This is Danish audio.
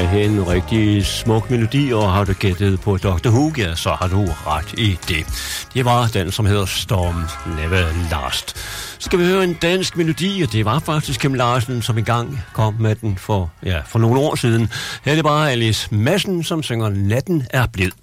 en rigtig smuk melodi, og har du gættet på Dr. Who, ja, så har du ret i det. Det var den, som hedder Storm Never Last. Så skal vi høre en dansk melodi, og det var faktisk Kim Larsen, som engang kom med den for nogle år siden. Her er det bare Alice Madsen, som synger Natten er blid.